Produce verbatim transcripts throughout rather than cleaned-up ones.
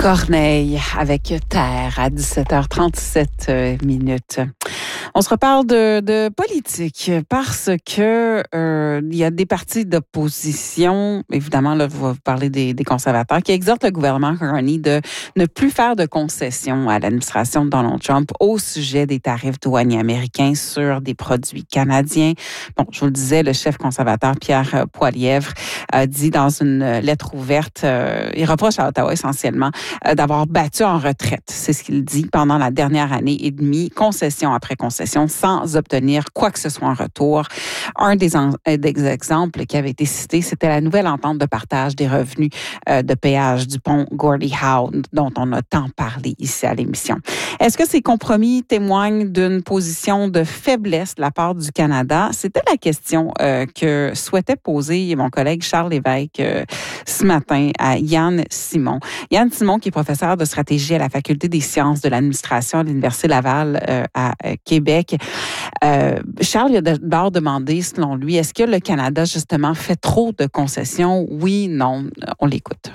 Corneille avec Terre à dix-sept heures trente-sept minutes. On se reparle de, de politique parce que euh, il y a des partis d'opposition, évidemment, là, je vais vous parler des, des conservateurs, qui exhortent le gouvernement Carney de ne plus faire de concessions à l'administration de Donald Trump au sujet des tarifs douaniers américains sur des produits canadiens. Bon, je vous le disais, le chef conservateur Pierre Poilievre a dit dans une lettre ouverte, euh, il reproche à Ottawa essentiellement euh, d'avoir battu en retraite, c'est ce qu'il dit, pendant la dernière année et demie, concession après concession, sans obtenir quoi que ce soit en retour. Un des, en, des exemples qui avait été cité, c'était la nouvelle entente de partage des revenus euh, de péage du pont Gordie Howe, dont on a tant parlé ici à l'émission. Est-ce que ces compromis témoignent d'une position de faiblesse de la part du Canada? C'était la question euh, que souhaitait poser mon collègue Charles Lévesque euh, ce matin à Yann Simon. Yann Simon, qui est professeur de stratégie à la Faculté des sciences de l'administration à l'Université Laval euh, à euh, Québec. Euh, Charles a d'abord demandé, selon lui, est-ce que le Canada, justement, fait trop de concessions? Oui, non. On l'écoute.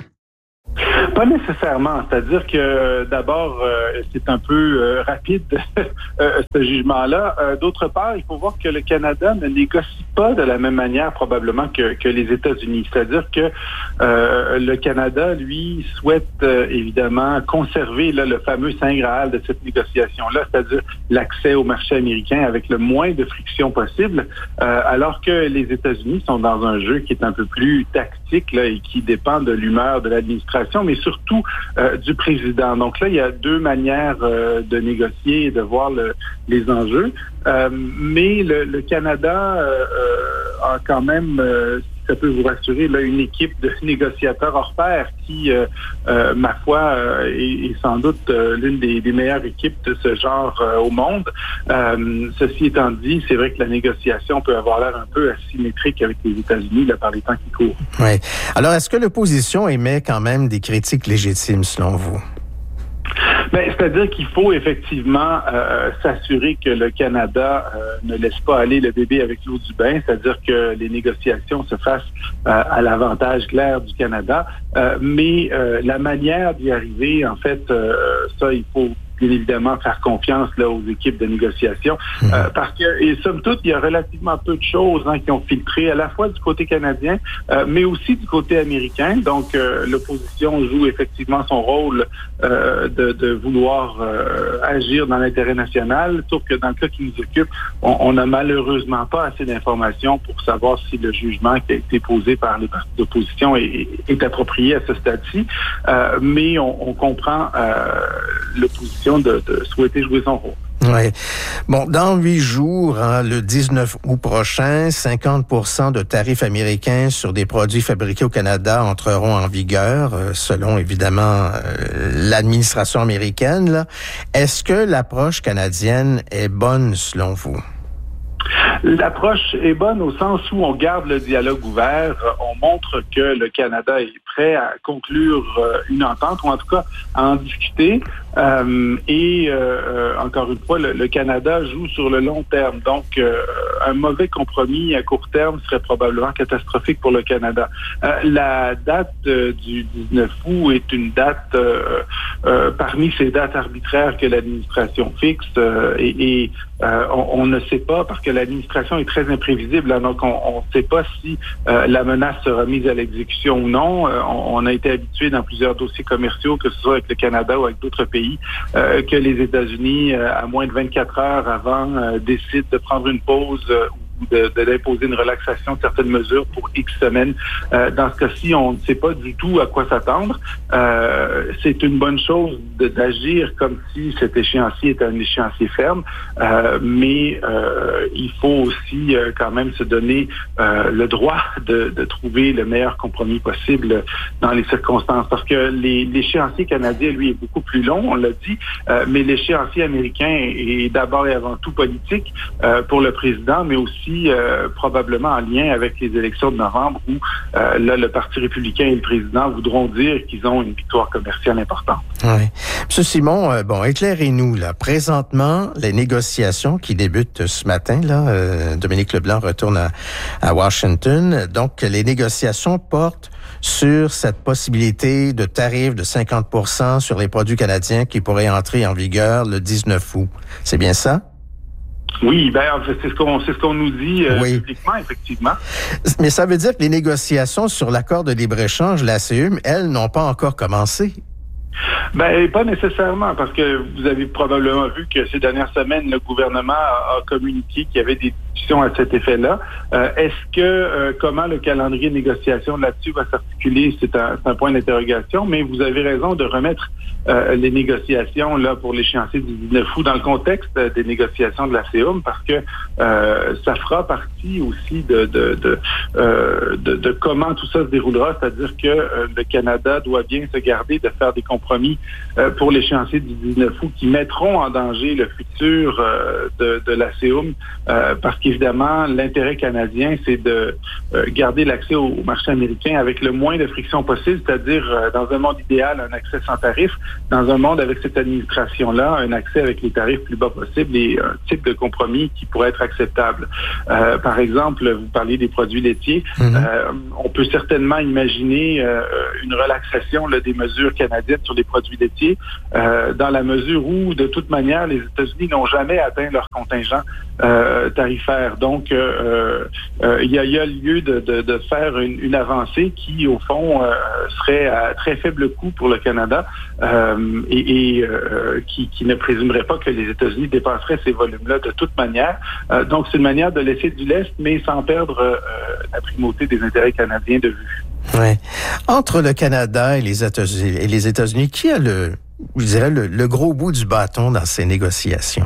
Pas nécessairement. C'est-à-dire que d'abord, euh, c'est un peu euh, rapide euh, ce jugement-là. Euh, d'autre part, il faut voir que le Canada ne négocie pas de la même manière probablement que, que les États-Unis. C'est-à-dire que euh, le Canada, lui, souhaite euh, évidemment conserver là, le fameux Saint Graal de cette négociation-là, c'est-à-dire l'accès au marché américain avec le moins de friction possible, euh, alors que les États-Unis sont dans un jeu qui est un peu plus tactique là, et qui dépend de l'humeur de l'administration, mais surtout euh, du président. Donc là, il y a deux manières euh, de négocier et de voir le, les enjeux. Euh, mais le, le Canada euh, a quand même, euh, ça peut vous rassurer, là, une équipe de négociateurs hors pair qui, euh, euh, ma foi, euh, est, est sans doute euh, l'une des, des meilleures équipes de ce genre euh, au monde. Euh, ceci étant dit, c'est vrai que la négociation peut avoir l'air un peu asymétrique avec les États-Unis là, par les temps qui courent. Oui. Alors, est-ce que l'opposition émet quand même des critiques légitimes, selon vous? Ben, c'est-à-dire qu'il faut effectivement euh, s'assurer que le Canada euh, ne laisse pas aller le bébé avec l'eau du bain, c'est-à-dire que les négociations se fassent euh, à l'avantage clair du Canada. Euh, mais euh, la manière d'y arriver, en fait, euh, ça, il faut bien évidemment faire confiance là aux équipes de négociation mmh. euh, parce que, et somme toute, il y a relativement peu de choses hein, qui ont filtré à la fois du côté canadien, euh, mais aussi du côté américain. Donc, euh, l'opposition joue effectivement son rôle euh, de, de vouloir euh, agir dans l'intérêt national, sauf que dans le cas qui nous occupe, on n'a malheureusement pas assez d'informations pour savoir si le jugement qui a été posé par les partis d'opposition est, est approprié à ce stade-ci. Euh, mais on, on comprend euh, l'opposition De, de souhaiter jouer son rôle. Oui. Bon, dans huit jours, hein, le dix-neuf août prochain, cinquante pour cent de tarifs américains sur des produits fabriqués au Canada entreront en vigueur, euh, selon évidemment euh, l'administration américaine. Là. Est-ce que l'approche canadienne est bonne selon vous? L'approche est bonne au sens où on garde le dialogue ouvert, on montre que le Canada est prêt à conclure une entente, ou en tout cas à en discuter. Euh, et euh, encore une fois, le, le Canada joue sur le long terme. Donc, euh, un mauvais compromis à court terme serait probablement catastrophique pour le Canada. Euh, la date euh, du dix-neuf août est une date euh, euh, parmi ces dates arbitraires que l'administration fixe euh, et, et euh, on, on ne sait pas parce que l'administration est très imprévisible. Hein, donc, on ne sait pas si euh, la menace sera mise à l'exécution ou non. Euh, on, on a été habitué dans plusieurs dossiers commerciaux, que ce soit avec le Canada ou avec d'autres pays, euh, que les États-Unis, euh, à moins de vingt-quatre heures avant, euh, décident de prendre une pause euh, ou de, de, d'imposer une relaxation de certaines mesures pour X semaines. Euh, dans ce cas-ci, on ne sait pas du tout à quoi s'attendre. Euh, c'est une bonne chose de, d'agir comme si cet échéancier était un échéancier ferme, euh, mais euh, il faut aussi euh, quand même se donner euh, le droit de, de trouver le meilleur compromis possible dans les circonstances. Parce que les, l'échéancier canadien, lui, est beaucoup plus long, on l'a dit, euh, mais l'échéancier américain est d'abord et avant tout politique euh, pour le président, mais aussi Euh, probablement en lien avec les élections de novembre où euh, là, le Parti républicain et le président voudront dire qu'ils ont une victoire commerciale importante. Oui. Monsieur Simon, euh, bon, éclairez-nous, là. Présentement, les négociations qui débutent ce matin, là, euh, Dominique Leblanc retourne à, à Washington. Donc, les négociations portent sur cette possibilité de tarif de cinquante pour cent sur les produits canadiens qui pourrait entrer en vigueur le dix-neuf août. C'est bien ça? Oui, ben c'est ce qu'on c'est ce qu'on nous dit euh, oui. publiquement, effectivement. Mais ça veut dire que les négociations sur l'accord de libre-échange, la C E M, elles, n'ont pas encore commencé. Ben, pas nécessairement, parce que vous avez probablement vu que ces dernières semaines, le gouvernement a, a communiqué qu'il y avait des discussions à cet effet-là. Euh, est-ce que, euh, comment le calendrier de négociation là-dessus va s'articuler, c'est un, c'est un point d'interrogation, mais vous avez raison de remettre euh, les négociations là pour l'échéancier du dix-neuf août dans le contexte des négociations de la C O M, parce que euh, ça fera partie aussi de de, de, euh, de de comment tout ça se déroulera, c'est-à-dire que euh, le Canada doit bien se garder de faire des compromis euh, pour l'échéancier du dix-neuf août qui mettront en danger le futur euh, de, de la C O M, euh, parce qu'évidemment, l'intérêt canadien, c'est de euh, garder l'accès au, au marché américain avec le moins de friction possible, c'est-à-dire euh, dans un monde idéal, un accès sans tarif, dans un monde avec cette administration-là, un accès avec les tarifs plus bas possibles et un type de compromis qui pourrait être acceptable. Euh, par exemple, vous parliez des produits laitiers, mm-hmm. euh, on peut certainement imaginer euh, une relaxation là, des mesures canadiennes sur les produits laitiers, euh, dans la mesure où, de toute manière, les États-Unis n'ont jamais atteint leur contingent euh, tarifaire. Donc, euh, euh, il y a, il y a lieu de, de, de faire une, une avancée qui, au fond, euh, serait à très faible coût pour le Canada euh, et, et euh, qui, qui ne présumerait pas que les États-Unis dépasseraient ces volumes-là de toute manière. Euh, donc, c'est une manière de laisser du lest, mais sans perdre euh, la primauté des intérêts canadiens de vue. Ouais. Entre le Canada et les États-Unis, et les États-Unis, qui a le, je dirais, le, le gros bout du bâton dans ces négociations?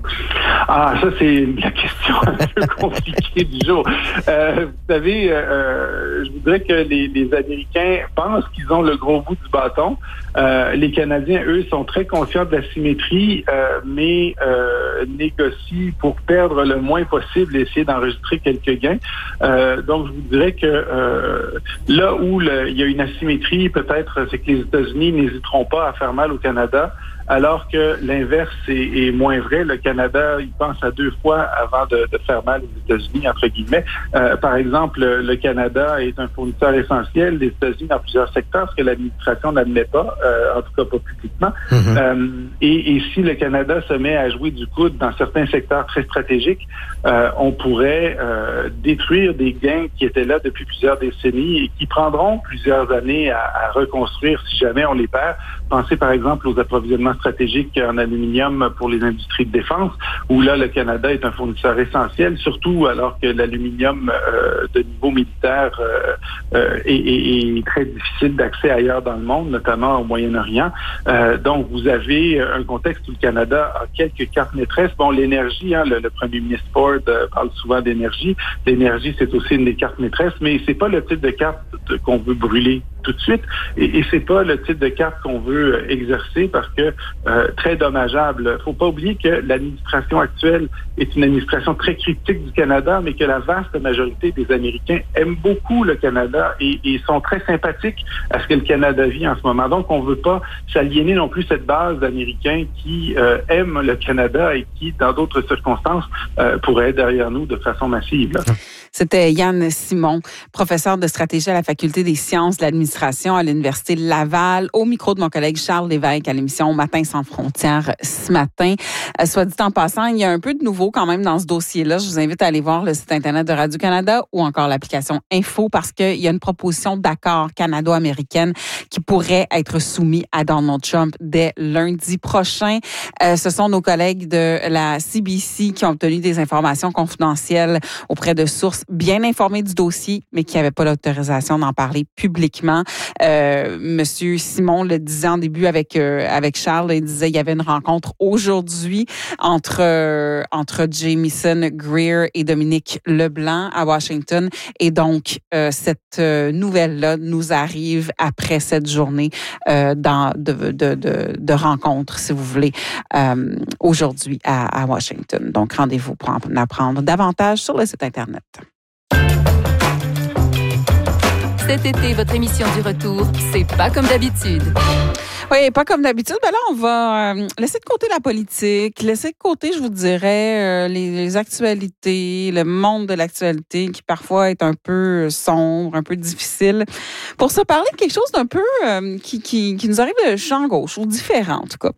Ah, ça, c'est la question un peu compliquée du jour. Euh, vous savez, euh, je voudrais que les, les Américains pensent qu'ils ont le gros bout du bâton. Euh, les Canadiens, eux, sont très conscients de la symétrie, euh, mais euh, négocient pour perdre le moins possible et essayer d'enregistrer quelques gains. Euh, donc, je vous dirais que euh, là où le, il y a une asymétrie, peut-être, c'est que les États-Unis n'hésiteront pas à faire mal au Canada, alors que l'inverse est, est moins vrai. Le Canada, il pense à deux fois avant de, de faire mal aux États-Unis, entre guillemets. Euh, par exemple, le Canada est un fournisseur essentiel des États-Unis dans plusieurs secteurs, ce que l'administration n'admet pas, euh, en tout cas pas publiquement. Mm-hmm. Euh, et, et si le Canada se met à jouer du coude dans certains secteurs très stratégiques, euh, on pourrait euh, détruire des gains qui étaient là depuis plusieurs décennies et qui prendront plusieurs années à, à reconstruire si jamais on les perd. Pensez par exemple aux approvisionnements stratégique en aluminium pour les industries de défense, où là, le Canada est un fournisseur essentiel, surtout alors que l'aluminium euh, de niveau militaire euh, euh, est, est, est très difficile d'accès ailleurs dans le monde, notamment au Moyen-Orient. Euh, donc, vous avez un contexte où le Canada a quelques cartes maîtresses. Bon, l'énergie, hein, le, le premier ministre Ford euh, parle souvent d'énergie. L'énergie, c'est aussi une des cartes maîtresses, mais c'est pas le type de carte de, qu'on veut brûler tout de suite, et, et c'est pas le type de carte qu'on veut exercer parce que euh, très dommageable. Faut pas oublier que l'administration actuelle est une administration très critique du Canada, mais que la vaste majorité des Américains aiment beaucoup le Canada et, et sont très sympathiques à ce que le Canada vit en ce moment. Donc, on veut pas s'aliéner non plus cette base d'Américains qui euh, aiment le Canada et qui, dans d'autres circonstances, euh, pourraient être derrière nous de façon massive. Là. C'était Yann Simon, professeur de stratégie à la Faculté des sciences de l'administration à l'Université Laval, au micro de mon collègue Charles Lévesque à l'émission Matin sans frontières ce matin. Euh, soit dit en passant, il y a un peu de nouveau quand même dans ce dossier-là. Je vous invite à aller voir le site Internet de Radio-Canada ou encore l'application Info parce qu'il y a une proposition d'accord canado-américaine qui pourrait être soumise à Donald Trump dès lundi prochain. Euh, ce sont nos collègues de la C B C qui ont obtenu des informations confidentielles auprès de sources bien informées du dossier, mais qui n'avaient pas l'autorisation d'en parler publiquement. Euh, Monsieur Simon le disait en début avec euh, avec Charles, il disait qu'il y avait une rencontre aujourd'hui entre euh, entre Jamieson Greer et Dominique Leblanc à Washington, et donc euh, cette euh, nouvelle-là nous arrive après cette journée euh, dans de, de de de rencontres, si vous voulez, euh, aujourd'hui à, à Washington. Donc rendez-vous pour en apprendre davantage sur le site Internet. Cet été, votre émission du retour, c'est pas comme d'habitude. Oui, pas comme d'habitude. Ben là, on va euh, laisser de côté la politique, laisser de côté, je vous dirais, euh, les, les actualités, le monde de l'actualité qui parfois est un peu sombre, un peu difficile, pour se parler de quelque chose d'un peu euh, qui, qui, qui nous arrive de champ gauche ou différent, en tout cas.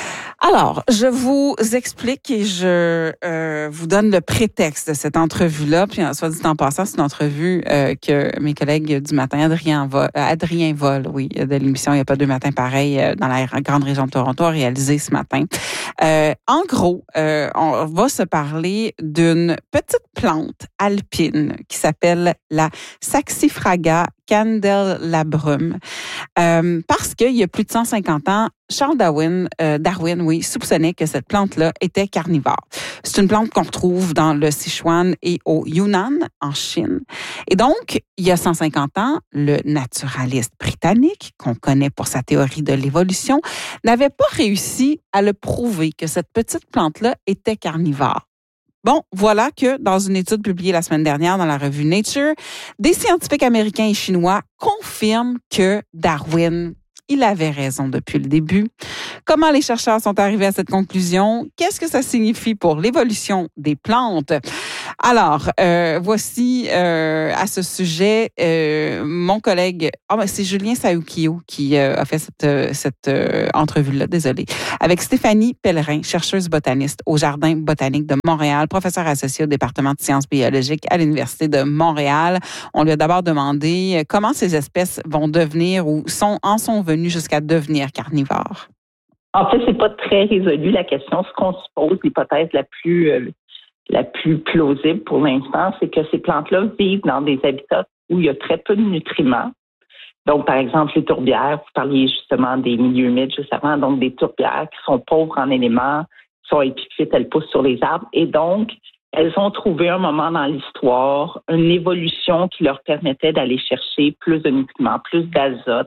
Alors, je vous explique et je euh, vous donne le prétexte de cette entrevue-là. Puis, soit dit en passant, c'est une entrevue euh, que mes collègues du matin, Adrien Vol, Adrien Vol, oui, de l'émission « Il n'y a pas deux matins pareils » dans la grande région de Toronto, a réalisé ce matin. Euh, en gros, euh, on va se parler d'une petite plante alpine qui s'appelle la Saxifraga candelabrum. Euh, parce qu'il y a plus de cent cinquante ans, Charles Darwin, euh, Darwin, oui, soupçonnait que cette plante-là était carnivore. C'est une plante qu'on retrouve dans le Sichuan et au Yunnan, en Chine. Et donc, il y a cent cinquante ans, le naturaliste britannique, qu'on connaît pour sa théorie de l'évolution, n'avait pas réussi à le prouver que cette petite plante-là était carnivore. Bon, voilà que dans une étude publiée la semaine dernière dans la revue Nature, des scientifiques américains et chinois confirment que Darwin, il avait raison depuis le début. Comment les chercheurs sont arrivés à cette conclusion? Qu'est-ce que ça signifie pour l'évolution des plantes? Alors, euh, voici euh, à ce sujet euh, mon collègue, oh, ben c'est Julien Saoukio qui euh, a fait cette, cette euh, entrevue-là, désolé, avec Stéphanie Pellerin, chercheuse botaniste au Jardin botanique de Montréal, professeure associée au département de sciences biologiques à l'Université de Montréal. On lui a d'abord demandé comment ces espèces vont devenir ou sont, en sont venues jusqu'à devenir carnivores. En fait, c'est pas très résolu la question. Ce qu'on suppose, l'hypothèse la plus euh, la plus plausible pour l'instant, c'est que ces plantes-là vivent dans des habitats où il y a très peu de nutriments. Donc, par exemple, les tourbières, vous parliez justement des milieux humides juste avant, donc des tourbières qui sont pauvres en éléments, qui sont épiphytes, elles poussent sur les arbres. Et donc, elles ont trouvé un moment dans l'histoire une évolution qui leur permettait d'aller chercher plus de nutriments, plus d'azote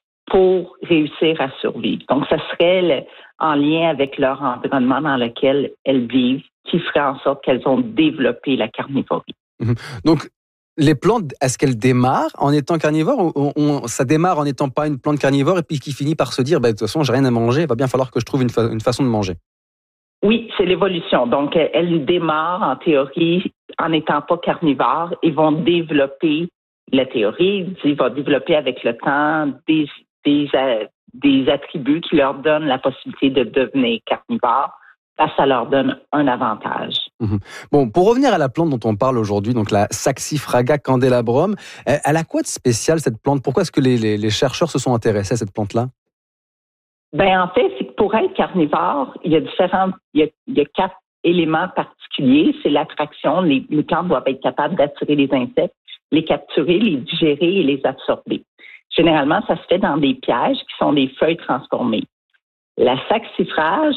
pour réussir à survivre. Donc, ça serait le, en lien avec leur environnement dans lequel elles vivent, qui ferait en sorte qu'elles ont développé la carnivorie. Mmh. Donc, les plantes, est-ce qu'elles démarrent en étant carnivores ou on, on, ça démarre en n'étant pas une plante carnivore et puis qui finit par se dire, bah, de toute façon, j'ai rien à manger, il va bien falloir que je trouve une, fa- une façon de manger? Oui, c'est l'évolution. Donc, elles démarrent en théorie en n'étant pas carnivores et vont développer, la théorie dit, va développer avec le temps des, des, des attributs qui leur donnent la possibilité de devenir carnivores. Ça leur donne un avantage. Mmh. Bon, pour revenir à la plante dont on parle aujourd'hui, donc la Saxifraga candelabrum, elle a quoi de spécial cette plante? Pourquoi est-ce que les, les, les chercheurs se sont intéressés à cette plante-là? Ben en fait, c'est que pour être carnivore, il y a différents, il y a, il y a quatre éléments particuliers. C'est l'attraction. Les, les plantes doivent être capables d'attirer les insectes, les capturer, les digérer et les absorber. Généralement, ça se fait dans des pièges qui sont des feuilles transformées. La saxifrage,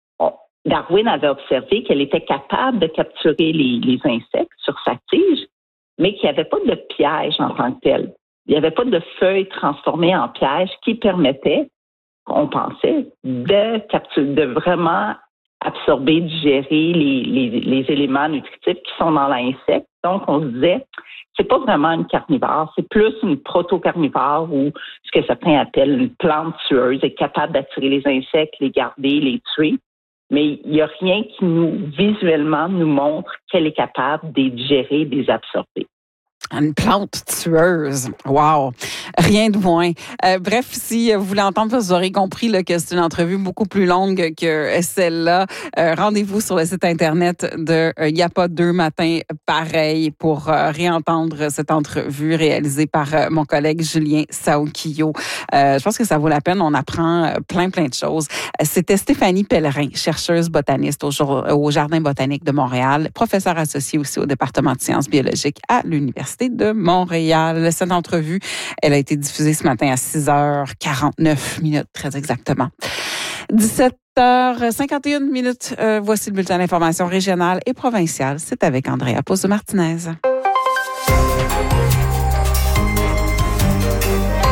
Darwin avait observé qu'elle était capable de capturer les, les insectes sur sa tige, mais qu'il n'y avait pas de piège en tant que tel. Il n'y avait pas de feuilles transformées en piège qui permettaient, on pensait, de capturer, de vraiment absorber, digérer les, les, les éléments nutritifs qui sont dans l'insecte. Donc, on se disait, c'est pas vraiment une carnivore, c'est plus une proto-carnivore ou ce que certains appellent une plante tueuse, est capable d'attirer les insectes, les garder, les tuer. Mais il n'y a rien qui nous, visuellement, nous montre qu'elle est capable de les digérer, de les absorber. Une plante tueuse. Wow! Rien de moins. Euh, bref, si vous voulez entendre, vous aurez compris là, que c'est une entrevue beaucoup plus longue que celle-là. Euh, rendez-vous sur le site Internet de Il n'y a pas deux matins pareils pour euh, réentendre cette entrevue réalisée par euh, mon collègue Julien Saoukio. Euh, je pense que ça vaut la peine. On apprend plein, plein de choses. C'était Stéphanie Pellerin, chercheuse botaniste au, au Jardin botanique de Montréal, professeure associée aussi au département de sciences biologiques à l'Université de Montréal. Cette entrevue, elle a été diffusée ce matin à six heures quarante-neuf minutes, très exactement. dix-sept heures cinquante et une minutes. Euh, voici le bulletin d'information régionale et provinciale. C'est avec Andrea Pozzo-Martinez. Merci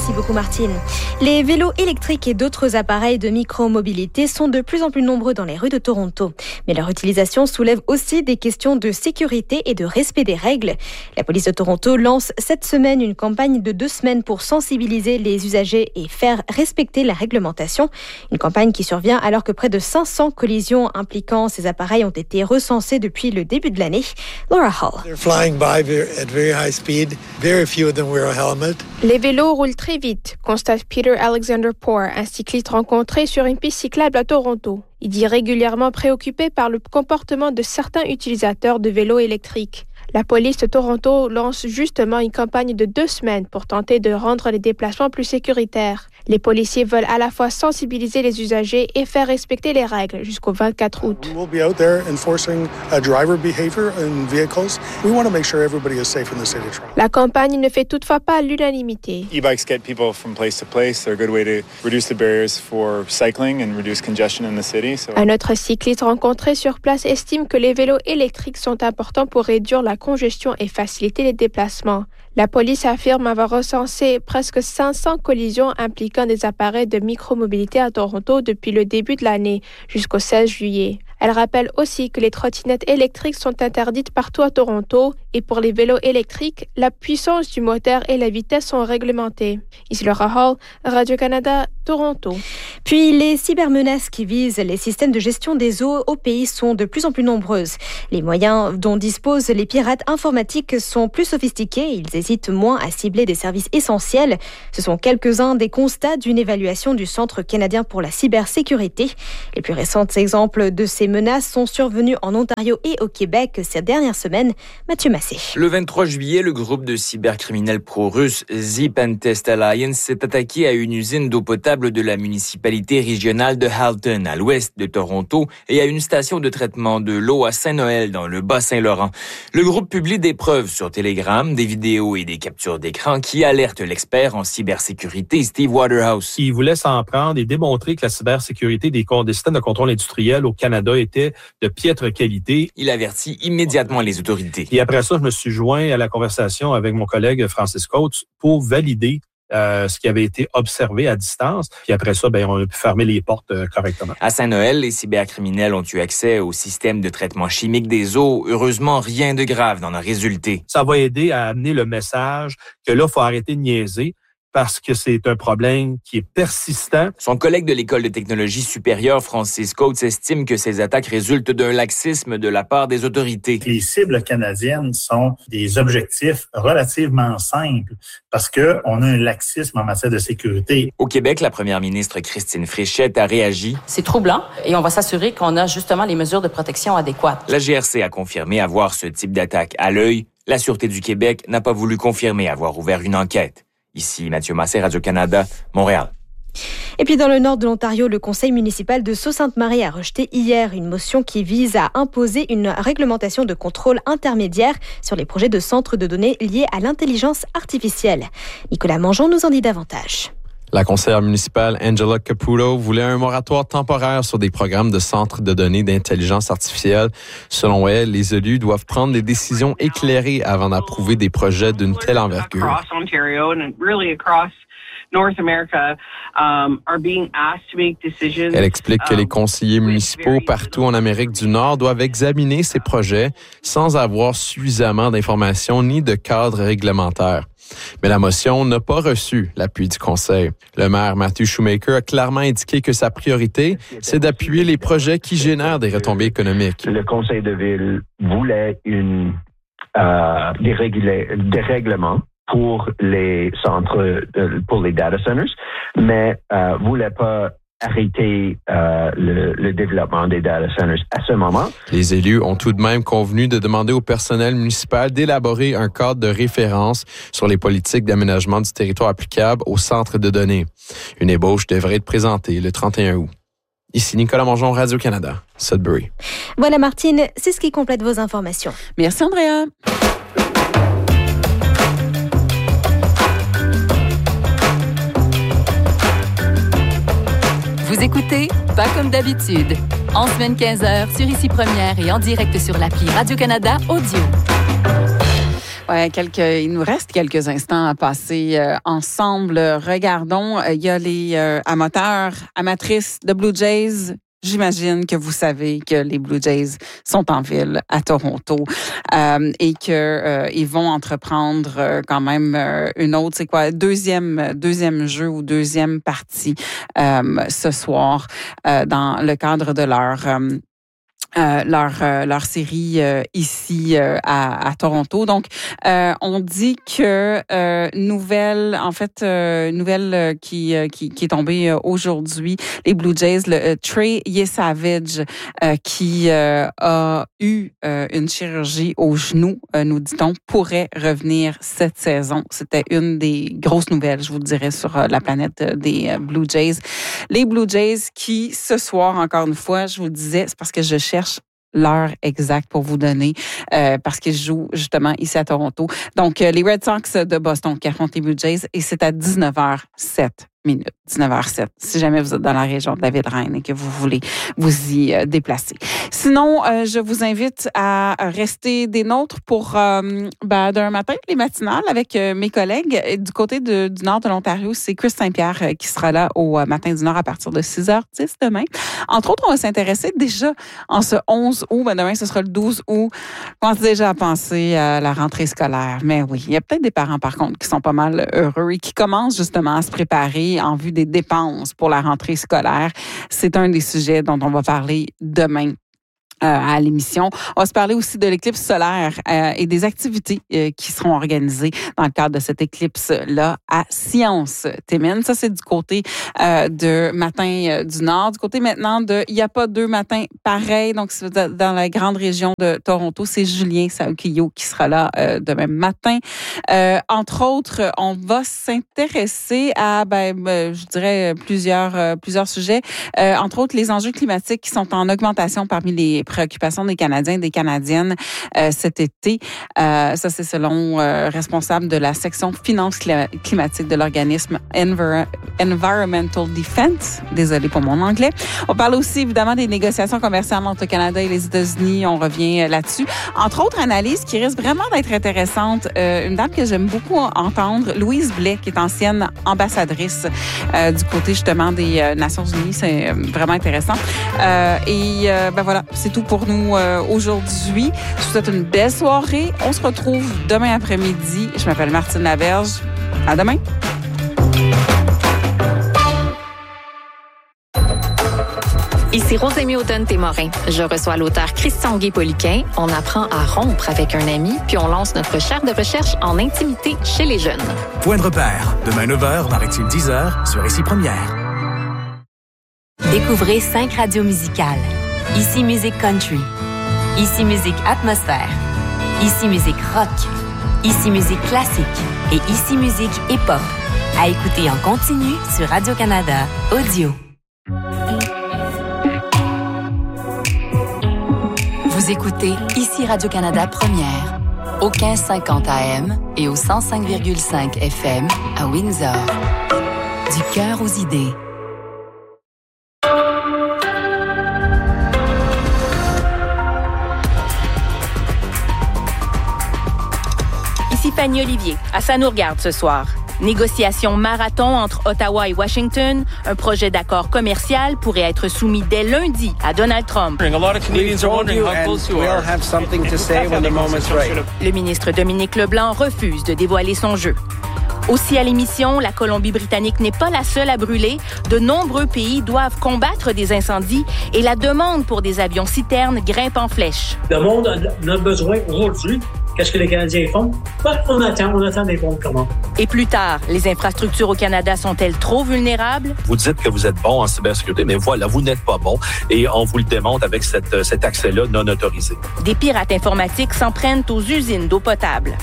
Merci beaucoup Martine. Les vélos électriques et d'autres appareils de micromobilité sont de plus en plus nombreux dans les rues de Toronto. Mais leur utilisation soulève aussi des questions de sécurité et de respect des règles. La police de Toronto lance cette semaine une campagne de deux semaines pour sensibiliser les usagers et faire respecter la réglementation. Une campagne qui survient alors que près de cinq cents collisions impliquant ces appareils ont été recensées depuis le début de l'année. Laura Hall. They're flying by at very high speed. Very few of them wear a helmet. Les vélos roulent très vite, constate Peter Alexander Poore, un cycliste rencontré sur une piste cyclable à Toronto. Il dit régulièrement préoccupé par le comportement de certains utilisateurs de vélos électriques. La police de Toronto lance justement une campagne de deux semaines pour tenter de rendre les déplacements plus sécuritaires. Les policiers veulent à la fois sensibiliser les usagers et faire respecter les règles jusqu'au vingt-quatre août. We'll be out there enforcing uh, driver behavior in vehicles. We want to make sure everybody is safe in the city of Toronto. La campagne ne fait toutefois pas l'unanimité. E-bikes get people from place to place. They're a good way to reduce the barriers for cycling and reduce congestion in the city. So... Un autre cycliste rencontré sur place estime que les vélos électriques sont importants pour réduire la congestion et faciliter les déplacements. La police affirme avoir recensé presque cinq cents collisions impliquant des appareils de micromobilité à Toronto depuis le début de l'année jusqu'au seize juillet. Elle rappelle aussi que les trottinettes électriques sont interdites partout à Toronto et pour les vélos électriques, la puissance du moteur et la vitesse sont réglementées. Ici Laura Hall, Radio-Canada, Toronto. Puis les cybermenaces qui visent les systèmes de gestion des eaux au pays sont de plus en plus nombreuses. Les moyens dont disposent les pirates informatiques sont plus sophistiqués. Ils hésitent moins à cibler des services essentiels. Ce sont quelques-uns des constats d'une évaluation du Centre canadien pour la cybersécurité. Les plus récents exemples de ces menaces sont survenues en Ontario et au Québec ces dernières semaines. Mathieu Massé. Le vingt-trois juillet, le groupe de cybercriminels pro-russes The Pentest Alliance s'est attaqué à une usine d'eau potable de la municipalité régionale de Halton, à l'ouest de Toronto, et à une station de traitement de l'eau à Saint-Noël, dans le Bas-Saint-Laurent. Le groupe publie des preuves sur Telegram, des vidéos et des captures d'écran qui alertent l'expert en cybersécurité Steve Waterhouse. Il voulait s'en prendre et démontrer que la cybersécurité des, des systèmes de contrôle industriel au Canada était de piètre qualité. Il avertit immédiatement les autorités. Et après ça, je me suis joint à la conversation avec mon collègue Francis Coates pour valider Euh, ce qui avait été observé à distance. Puis après ça, ben, on a pu fermer les portes euh, correctement. À Saint-Noël, les cybercriminels ont eu accès au système de traitement chimique des eaux. Heureusement, rien de grave n'en a résulté. Ça va aider à amener le message que là, il faut arrêter de niaiser, parce que c'est un problème qui est persistant. Son collègue de l'École de technologie supérieure, Francis Coates, estime que ces attaques résultent d'un laxisme de la part des autorités. Les cibles canadiennes sont des objectifs relativement simples parce qu'on a un laxisme en matière de sécurité. Au Québec, la première ministre Christine Fréchette a réagi. C'est troublant et on va s'assurer qu'on a justement les mesures de protection adéquates. La G R C a confirmé avoir ce type d'attaque à l'œil. La Sûreté du Québec n'a pas voulu confirmer avoir ouvert une enquête. Ici, Mathieu Massé, Radio-Canada, Montréal. Et puis dans le nord de l'Ontario, le conseil municipal de Sault-Sainte-Marie a rejeté hier une motion qui vise à imposer une réglementation de contrôle intermédiaire sur les projets de centres de données liés à l'intelligence artificielle. Nicolas Mangeon nous en dit davantage. La conseillère municipale Angela Caputo voulait un moratoire temporaire sur des programmes de centres de données d'intelligence artificielle. Selon elle, les élus doivent prendre des décisions éclairées avant d'approuver des projets d'une telle envergure. Elle explique que les conseillers municipaux partout en Amérique du Nord doivent examiner ces projets sans avoir suffisamment d'informations ni de cadre réglementaire. Mais la motion n'a pas reçu l'appui du Conseil. Le maire Matthew Shoemaker a clairement indiqué que sa priorité, c'est d'appuyer les projets qui génèrent des retombées économiques. Le Conseil de ville voulait une, euh, des, régula- des règlements pour les centres, euh, pour les data centers, mais euh, voulait pas arrêter euh, le, le développement des data centers à ce moment. Les élus ont tout de même convenu de demander au personnel municipal d'élaborer un cadre de référence sur les politiques d'aménagement du territoire applicables aux centres de données. Une ébauche devrait être présentée le trente et un août. Ici Nicolas Mangeon, Radio-Canada, Sudbury. Voilà Martine, c'est ce qui complète vos informations. Merci Andrea. Vous écoutez Pas comme d'habitude, en semaine quinze heures sur Ici Première et en direct sur l'appli Radio-Canada Audio. Ouais, quelques, il nous reste quelques instants à passer euh, ensemble. Regardons, il y a les euh, amateurs, amatrices de Blue Jays. J'imagine que vous savez que les Blue Jays sont en ville à Toronto euh, et que euh, ils vont entreprendre euh, quand même euh, une autre, c'est quoi, deuxième deuxième jeu ou deuxième partie euh, ce soir euh, dans le cadre de leur euh, Euh, leur euh, leur série euh, ici euh, à, à Toronto. Donc, euh, on dit que euh, nouvelle, en fait, euh, nouvelle euh, qui, euh, qui qui est tombée euh, aujourd'hui, les Blue Jays, le euh, Trey Yesavage, euh, qui euh, a eu euh, une chirurgie au genou, euh, nous dit-on, pourrait revenir cette saison. C'était une des grosses nouvelles, je vous le dirais, sur euh, la planète euh, des euh, Blue Jays. Les Blue Jays qui, ce soir, encore une fois, je vous le disais, c'est parce que je cherche l'heure exacte pour vous donner, euh, parce qu'ils jouent justement ici à Toronto. Donc, euh, les Red Sox de Boston qui affrontent les Blue Jays, et c'est à dix-neuf heures sept minutes. dix-neuf heures sept, si jamais vous êtes dans la région de la Ville-Reine et que vous voulez vous y euh, déplacer. Sinon, euh, je vous invite à rester des nôtres pour euh, ben, d'un matin, les matinales, avec euh, mes collègues. Et du côté de, du nord de l'Ontario, c'est Chris Saint-Pierre euh, qui sera là au euh, Matin du Nord à partir de six heures dix demain. Entre autres, on va s'intéresser déjà en ce onze août, ben demain ce sera le douze août, on commence déjà à penser à la rentrée scolaire. Mais oui, il y a peut-être des parents par contre qui sont pas mal heureux et qui commencent justement à se préparer en vue des dépenses pour la rentrée scolaire. C'est un des sujets dont on va parler demain. Euh, à l'émission. On va se parler aussi de l'éclipse solaire euh, et des activités euh, qui seront organisées dans le cadre de cette éclipse-là à Sciences-Témine. Ça, c'est du côté euh, de Matin euh, du Nord. Du côté maintenant de Il n'y a pas deux matins pareils. Donc, c'est dans la grande région de Toronto. C'est Julien Saukio qui sera là euh, demain matin. Euh, entre autres, on va s'intéresser à, ben, je dirais, plusieurs, euh, plusieurs sujets. Euh, entre autres, les enjeux climatiques qui sont en augmentation parmi les préoccupations des Canadiens et des Canadiennes euh, cet été. Euh, ça, c'est selon euh, responsable de la section finances climatiques de l'organisme Envir- Environmental Defense. Désolée pour mon anglais. On parle aussi évidemment des négociations commerciales entre le Canada et les États-Unis. On revient là-dessus. Entre autres analyses qui risquent vraiment d'être intéressantes. Euh, une dame que j'aime beaucoup entendre, Louise Blais, qui est ancienne ambassadrice euh, du côté justement des euh, Nations Unies. C'est euh, vraiment intéressant. Euh, et euh, ben voilà, c'est tout pour nous euh, aujourd'hui. Je vous souhaite une belle soirée. On se retrouve demain après-midi. Je m'appelle Martine Laberge. À demain. Ici Rosémie Automne-Témorin. Je reçois l'auteur Christian Guay-Poliquin. On apprend à rompre avec un ami, puis on lance notre chaire de recherche en intimité chez les jeunes. Point de repère. Demain neuf heures, Maritime dix heures, sur Ici Première. Découvrez cinq radios musicales. Ici Musique Country, Ici Musique Atmosphère, Ici Musique Rock, Ici Musique Classique et Ici Musique Hip-Hop. À écouter en continu sur Radio-Canada Audio. Vous écoutez Ici Radio-Canada Première, au quinze cinquante A M et au cent cinq virgule cinq F M à Windsor. Du cœur aux idées. Fanny Olivier, à Ça nous regarde ce soir. Négociation marathon entre Ottawa et Washington, un projet d'accord commercial pourrait être soumis dès lundi à Donald Trump. Le ministre Dominique Leblanc refuse de dévoiler son jeu. Aussi à l'émission, la Colombie-Britannique n'est pas la seule à brûler. De nombreux pays doivent combattre des incendies et la demande pour des avions citernes grimpe en flèche. Le monde en a besoin aujourd'hui. Qu'est-ce que les Canadiens font? Ben, on attend, on attend des bons de commande. Et plus tard, les infrastructures au Canada sont-elles trop vulnérables? Vous dites que vous êtes bon en cybersécurité, mais voilà, vous n'êtes pas bon. Et on vous le démontre avec cette, cet accès-là non autorisé. Des pirates informatiques s'en prennent aux usines d'eau potable.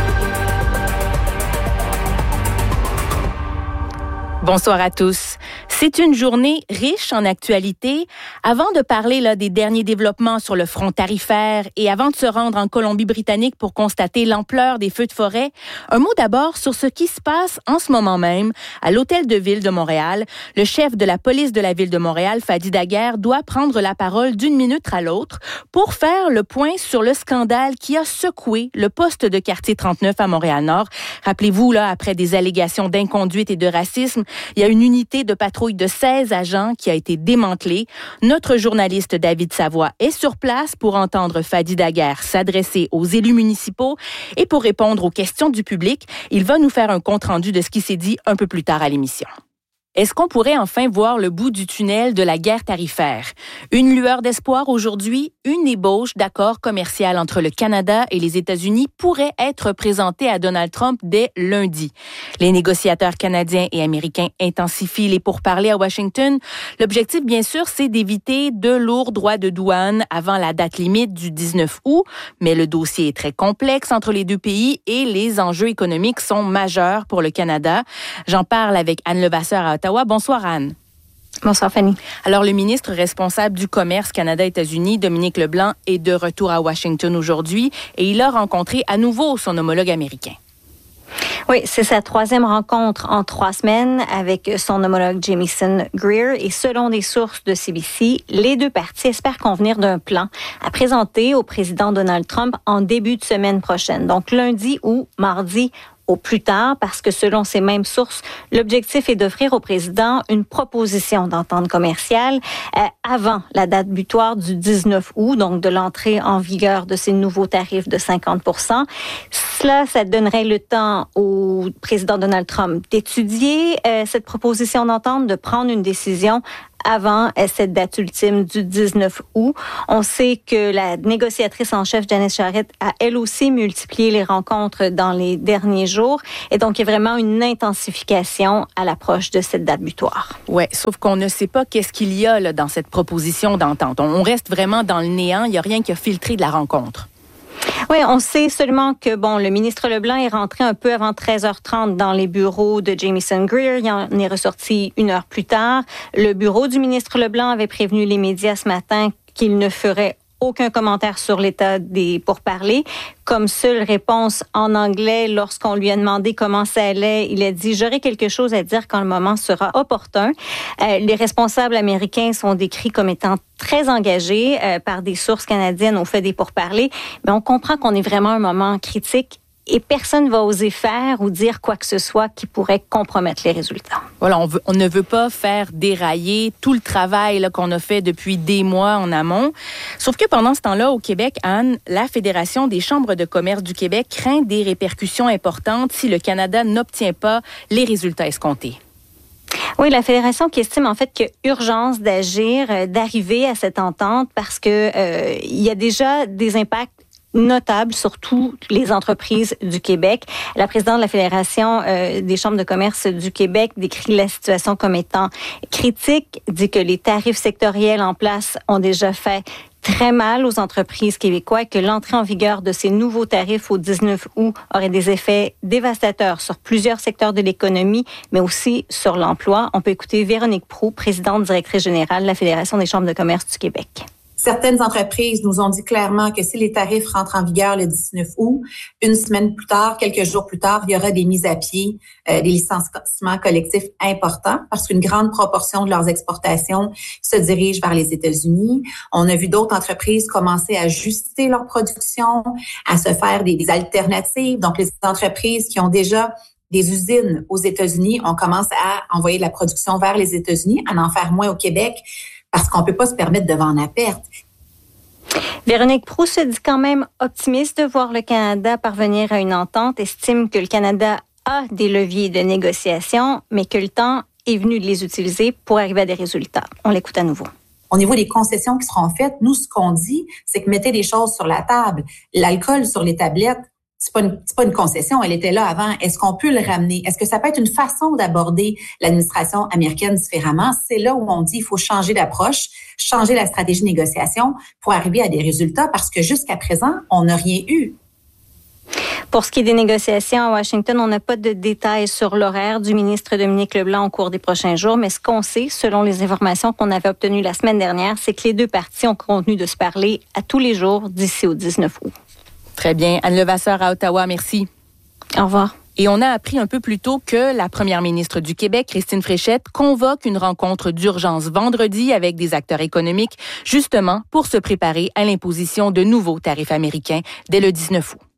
Bonsoir à tous. C'est une journée riche en actualité. Avant de parler là, des derniers développements sur le front tarifaire et avant de se rendre en Colombie-Britannique pour constater l'ampleur des feux de forêt, un mot d'abord sur ce qui se passe en ce moment même à l'Hôtel de Ville de Montréal. Le chef de la police de la Ville de Montréal, Fadi Daguerre, doit prendre la parole d'une minute à l'autre pour faire le point sur le scandale qui a secoué le poste de quartier trente-neuf à Montréal-Nord. Rappelez-vous, là, après des allégations d'inconduite et de racisme, il y a une unité de patrouille de seize agents qui a été démantelée. Notre journaliste David Savoie est sur place pour entendre Fadi Daguerre s'adresser aux élus municipaux et pour répondre aux questions du public. Il va nous faire un compte-rendu de ce qui s'est dit un peu plus tard à l'émission. Est-ce qu'on pourrait enfin voir le bout du tunnel de la guerre tarifaire? Une lueur d'espoir aujourd'hui, une ébauche d'accord commercial entre le Canada et les États-Unis pourrait être présentée à Donald Trump dès lundi. Les négociateurs canadiens et américains intensifient les pourparlers à Washington. L'objectif, bien sûr, c'est d'éviter de lourds droits de douane avant la date limite du dix-neuf août, mais le dossier est très complexe entre les deux pays et les enjeux économiques sont majeurs pour le Canada. J'en parle avec Anne Levasseur à Ottawa. Bonsoir Anne. Bonsoir Fanny. Alors le ministre responsable du commerce Canada-États-Unis, Dominique Leblanc, est de retour à Washington aujourd'hui et il a rencontré à nouveau son homologue américain. Oui, c'est sa troisième rencontre en trois semaines avec son homologue Jamieson Greer et selon des sources de C B C, les deux parties espèrent convenir d'un plan à présenter au président Donald Trump en début de semaine prochaine, donc lundi ou mardi au plus tard, parce que selon ces mêmes sources, l'objectif est d'offrir au président une proposition d'entente commerciale euh, avant la date butoir du dix-neuf août, donc de l'entrée en vigueur de ces nouveaux tarifs de cinquante pour cent. Cela, ça donnerait le temps au président Donald Trump d'étudier euh, cette proposition d'entente, de prendre une décision avant cette date ultime du dix-neuf août. On sait que la négociatrice en chef, Janice Charest, a elle aussi multiplié les rencontres dans les derniers jours. Et donc, il y a vraiment une intensification à l'approche de cette date butoir. Oui, sauf qu'on ne sait pas qu'est-ce qu'il y a là, dans cette proposition d'entente. On reste vraiment dans le néant. Il n'y a rien qui a filtré de la rencontre. Oui, on sait seulement que bon, le ministre Leblanc est rentré un peu avant treize heures trente dans les bureaux de Jamieson Greer. Il en est ressorti une heure plus tard. Le bureau du ministre Leblanc avait prévenu les médias ce matin qu'il ne ferait aucun commentaire sur l'état des pourparlers. Comme seule réponse en anglais, lorsqu'on lui a demandé comment ça allait, il a dit « J'aurai quelque chose à dire quand le moment sera opportun ». Euh, les responsables américains sont décrits comme étant très engagés euh, par des sources canadiennes au fait des pourparlers, mais on comprend qu'on est vraiment à un moment critique et personne ne va oser faire ou dire quoi que ce soit qui pourrait compromettre les résultats. Voilà, on, veut, on ne veut pas faire dérailler tout le travail là, qu'on a fait depuis des mois en amont. Sauf que pendant ce temps-là, au Québec, Anne, la Fédération des chambres de commerce du Québec craint des répercussions importantes si le Canada n'obtient pas les résultats escomptés. Oui, la Fédération qui estime en fait qu'il y a urgence d'agir, euh, d'arriver à cette entente parce que euh, il y a déjà des impacts notable sur toutes les entreprises du Québec. La présidente de la Fédération euh, des chambres de commerce du Québec décrit la situation comme étant critique, dit que les tarifs sectoriels en place ont déjà fait très mal aux entreprises québécoises, que l'entrée en vigueur de ces nouveaux tarifs au dix-neuf août aurait des effets dévastateurs sur plusieurs secteurs de l'économie, mais aussi sur l'emploi. On peut écouter Véronique Proulx, présidente directrice générale de la Fédération des chambres de commerce du Québec. Certaines entreprises nous ont dit clairement que si les tarifs rentrent en vigueur le dix-neuf août, une semaine plus tard, quelques jours plus tard, il y aura des mises à pied, euh, des licenciements collectifs importants parce qu'une grande proportion de leurs exportations se dirige vers les États-Unis. On a vu d'autres entreprises commencer à ajuster leur production, à se faire des, des alternatives. Donc, les entreprises qui ont déjà des usines aux États-Unis, on commence à envoyer de la production vers les États-Unis, à en faire moins au Québec, parce qu'on ne peut pas se permettre de vendre à perte. Véronique Proulx se dit quand même optimiste de voir le Canada parvenir à une entente, estime que le Canada a des leviers de négociation, mais que le temps est venu de les utiliser pour arriver à des résultats. On l'écoute à nouveau. Au niveau des concessions qui seront faites, nous, ce qu'on dit, c'est que mettez les choses sur la table. L'alcool sur les tablettes, c'est pas une, c'est pas une concession, elle était là avant. Est-ce qu'on peut le ramener? Est-ce que ça peut être une façon d'aborder l'administration américaine différemment? C'est là où on dit qu'il faut changer d'approche, changer la stratégie de négociation pour arriver à des résultats parce que jusqu'à présent, on n'a rien eu. Pour ce qui est des négociations à Washington, on n'a pas de détails sur l'horaire du ministre Dominique Leblanc au cours des prochains jours, mais ce qu'on sait, selon les informations qu'on avait obtenues la semaine dernière, c'est que les deux parties ont convenu de se parler à tous les jours d'ici au dix-neuf août. Très bien. Anne Levasseur à Ottawa, merci. Au revoir. Et on a appris un peu plus tôt que la première ministre du Québec, Christine Fréchette, convoque une rencontre d'urgence vendredi avec des acteurs économiques, justement pour se préparer à l'imposition de nouveaux tarifs américains dès le dix-neuf août.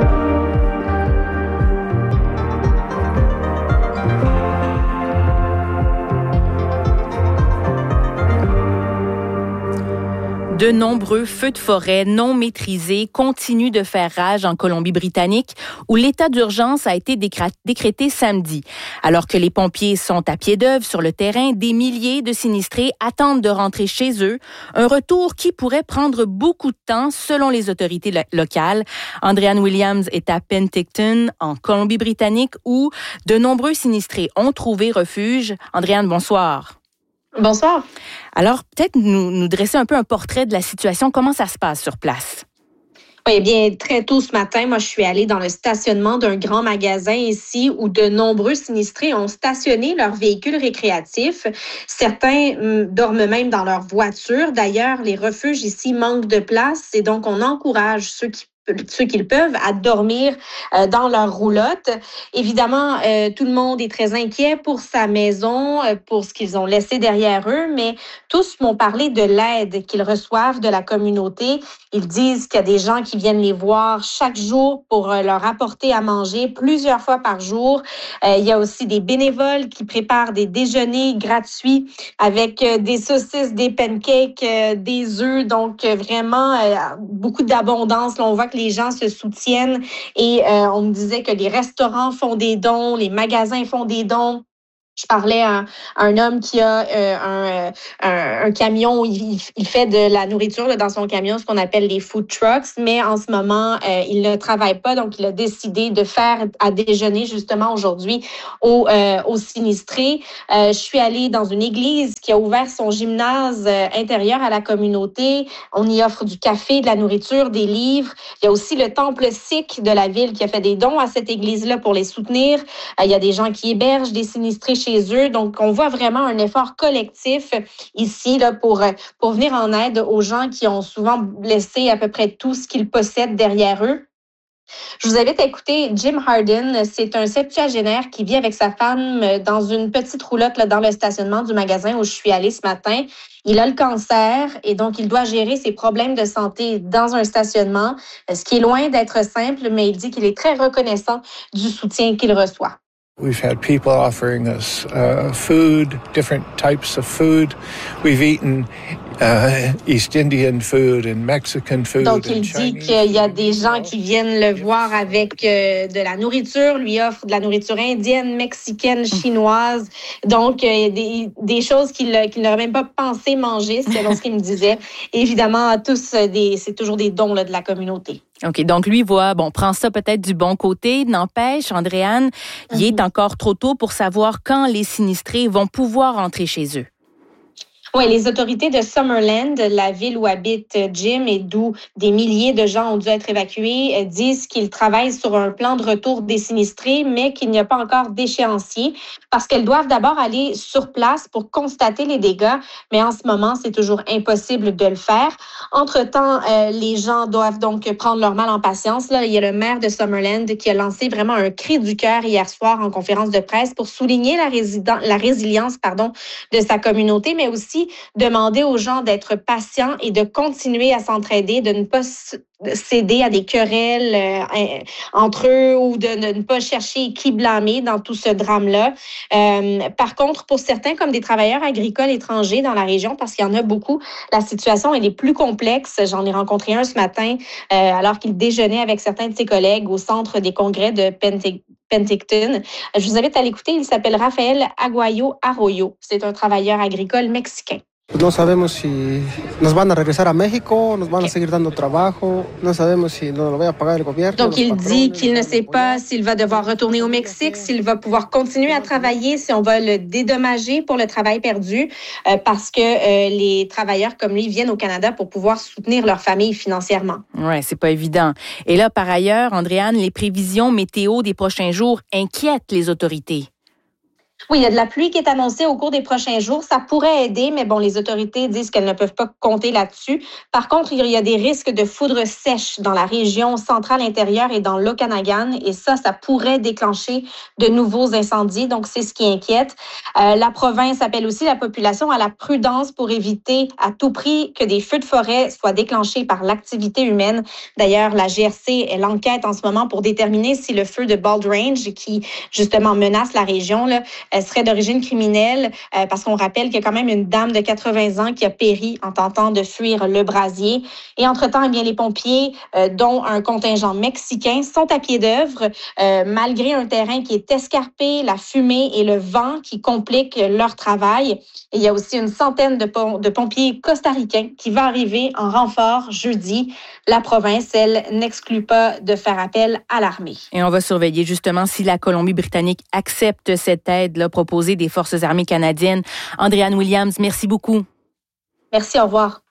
De nombreux feux de forêt non maîtrisés continuent de faire rage en Colombie-Britannique, où l'état d'urgence a été décrété samedi. Alors que les pompiers sont à pied d'œuvre sur le terrain, des milliers de sinistrés attendent de rentrer chez eux. Un retour qui pourrait prendre beaucoup de temps selon les autorités lo- locales. Andréane Williams est à Penticton, en Colombie-Britannique, où de nombreux sinistrés ont trouvé refuge. Andréane, bonsoir. Bonsoir. Alors, peut-être nous, nous dresser un peu un portrait de la situation. Comment ça se passe sur place? Oui, bien, très tôt ce matin, moi, je suis allée dans le stationnement d'un grand magasin ici où de nombreux sinistrés ont stationné leurs véhicules récréatifs. Certains hum, dorment même dans leur voiture. D'ailleurs, les refuges ici manquent de place et donc on encourage ceux qui ceux qu'ils peuvent à dormir euh, dans leur roulotte. Évidemment, euh, tout le monde est très inquiet pour sa maison, euh, pour ce qu'ils ont laissé derrière eux, mais tous m'ont parlé de l'aide qu'ils reçoivent de la communauté. Ils disent qu'il y a des gens qui viennent les voir chaque jour pour euh, leur apporter à manger plusieurs fois par jour. Euh, il y a aussi des bénévoles qui préparent des déjeuners gratuits avec euh, des saucisses, des pancakes, euh, des œufs. Donc, euh, vraiment, euh, beaucoup d'abondance. Là, on voit que les gens se soutiennent et euh, on me disait que les restaurants font des dons, les magasins font des dons. Je parlais à, à un homme qui a euh, un, un, un camion où il, il fait de la nourriture là, dans son camion, ce qu'on appelle les food trucks, mais en ce moment, euh, il ne travaille pas, donc il a décidé de faire à déjeuner justement aujourd'hui aux, euh, aux sinistrés. Euh, je suis allée dans une église qui a ouvert son gymnase euh, intérieur à la communauté. On y offre du café, de la nourriture, des livres. Il y a aussi le temple sikh de la ville qui a fait des dons à cette église-là pour les soutenir. Euh, il y a des gens qui hébergent des sinistrés chez eux. Donc, on voit vraiment un effort collectif ici là, pour, pour venir en aide aux gens qui ont souvent laissé à peu près tout ce qu'ils possèdent derrière eux. Je vous invite à écouter Jim Harden. C'est un septuagénaire qui vit avec sa femme dans une petite roulotte là, dans le stationnement du magasin où je suis allée ce matin. Il a le cancer et donc il doit gérer ses problèmes de santé dans un stationnement, ce qui est loin d'être simple, mais il dit qu'il est très reconnaissant du soutien qu'il reçoit. We've had people offering us uh, food, different types of food. We've eaten uh, East Indian food and Mexican food. Donc, il dit qu'il y a des gens qui viennent le voir avec euh, de la nourriture, lui offre de la nourriture indienne, mexicaine, chinoise. Donc, il y a des, des choses qu'il, qu'il n'aurait même pas pensé manger, selon ce qu'il me disait. Et évidemment, à tous, des, c'est toujours des dons là, de la communauté. OK, donc lui voit, bon, prend ça peut-être du bon côté. N'empêche, Andréane, mm-hmm. il est encore trop tôt pour savoir quand les sinistrés vont pouvoir rentrer chez eux. Oui, les autorités de Summerland, la ville où habite Jim et d'où des milliers de gens ont dû être évacués, disent qu'ils travaillent sur un plan de retour des sinistrés, mais qu'il n'y a pas encore d'échéancier parce qu'elles doivent d'abord aller sur place pour constater les dégâts. Mais en ce moment, c'est toujours impossible de le faire. Entre-temps, euh, les gens doivent donc prendre leur mal en patience. Là, il y a le maire de Summerland qui a lancé vraiment un cri du cœur hier soir en conférence de presse pour souligner la, résident- la résilience pardon, de sa communauté, mais aussi demander aux gens d'être patients et de continuer à s'entraider, de ne pas céder à des querelles euh, entre eux ou de ne pas chercher qui blâmer dans tout ce drame-là. Euh, par contre, pour certains, comme des travailleurs agricoles étrangers dans la région, parce qu'il y en a beaucoup, la situation elle est plus complexe. J'en ai rencontré un ce matin euh, alors qu'il déjeunait avec certains de ses collègues au centre des congrès de Penticton. Penticton. Je vous invite à l'écouter. Il s'appelle Rafael Aguayo Arroyo. C'est un travailleur agricole mexicain. No sabemos si nos van a regresar a México, nos van a seguir dando trabajo, no sabemos si nos lo va a pagar el gobierno. Donc, il dit qu'il ne sait pas s'il va devoir retourner au Mexique, s'il va pouvoir continuer à travailler, si on va le dédommager pour le travail perdu, euh, parce que euh, les travailleurs comme lui viennent au Canada pour pouvoir soutenir leur famille financièrement. Ouais, c'est pas évident. Et là, par ailleurs, Andréane, les prévisions météo des prochains jours inquiètent les autorités. Oui, il y a de la pluie qui est annoncée au cours des prochains jours. Ça pourrait aider, mais bon, les autorités disent qu'elles ne peuvent pas compter là-dessus. Par contre, il y a des risques de foudre sèche dans la région centrale intérieure et dans l'Okanagan. Et ça, ça pourrait déclencher de nouveaux incendies. Donc, c'est ce qui inquiète. Euh, la province appelle aussi la population à la prudence pour éviter à tout prix que des feux de forêt soient déclenchés par l'activité humaine. D'ailleurs, la G R C, elle enquête en ce moment pour déterminer si le feu de Bald Range, qui justement menace la région, là, serait d'origine criminelle, euh, parce qu'on rappelle qu'il y a quand même une dame de quatre-vingts ans qui a péri en tentant de fuir le brasier. Et entre-temps, eh bien, les pompiers, euh, dont un contingent mexicain, sont à pied d'œuvre, euh, malgré un terrain qui est escarpé, la fumée et le vent qui compliquent leur travail. Et il y a aussi une centaine de, pom- de pompiers costaricains qui va arriver en renfort jeudi. La province, elle, n'exclut pas de faire appel à l'armée. Et on va surveiller justement si la Colombie-Britannique accepte cette aide-là proposée des Forces armées canadiennes. Andréane Williams, merci beaucoup. Merci, au revoir.